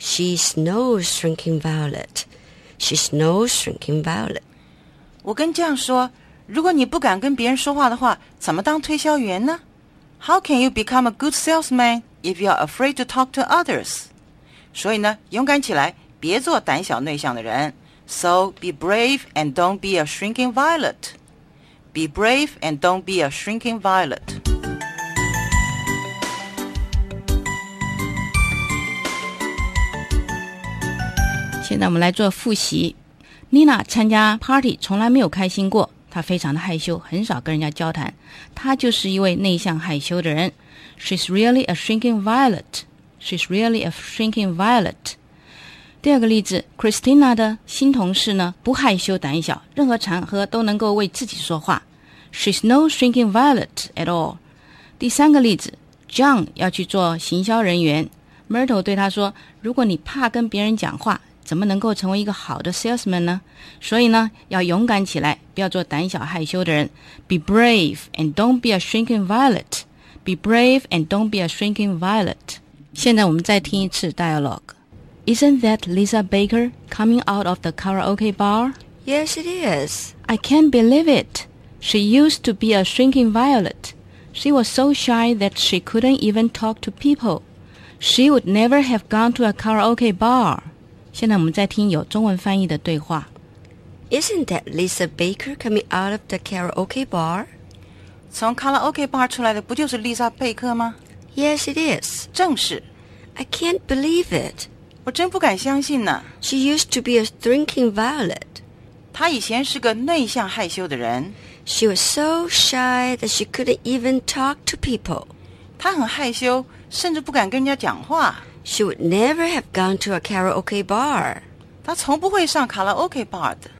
She's no shrinking violet. She's no shrinking violet. 我跟这样说，如果你不敢跟别人说话的话，怎么当推销员呢？ How can you become a good salesman if you are afraid to talk to others? 所以呢，勇敢起来，别做胆小内向的人。So be brave and don't be a shrinking violet. Be brave and don't be a shrinking violet. 现在我们来做复习。Nina 参加 party 从来没有开心过，她非常的害羞，很少跟人家交谈。她就是一位内向害羞的人。She's really a shrinking violet. She's really a shrinking violet. 第二个例子 ，Christina 的新同事呢，不害羞胆小，任何场合都能够为自己说话。She's no shrinking violet at all. 第三个例子 ，John 要去做行销人员 ，Myrtle 对他说：“如果你怕跟别人讲话，怎么能够成为一个好的 salesman 呢？所以呢，要勇敢起来，不要做胆小害羞的人。Be brave and don't be a shrinking violet. Be brave and don't be a shrinking violet. 现在我们再听一次 dialogue。Isn't that Lisa Baker coming out of the karaoke bar? Yes, it is. I can't believe it. She used to be a shrinking violet. She was so shy that she couldn't even talk to people. She would never have gone to a karaoke bar.现在我们再听有中文翻译的对话。 Isn't that Lisa Baker coming out of the karaoke bar? 从卡拉 OK bar 出来的不就是丽莎贝克吗？ Yes, it is. 正是。 I can't believe it. 我真不敢相信呢。 She used to be a shrinking violet. 她以前是个内向害羞的人。 She was so shy that she couldn't even talk to people. 她很害羞，甚至不敢跟人家讲话。 She would never have gone to a karaoke bar. 她从不会上卡拉 OK bar 的。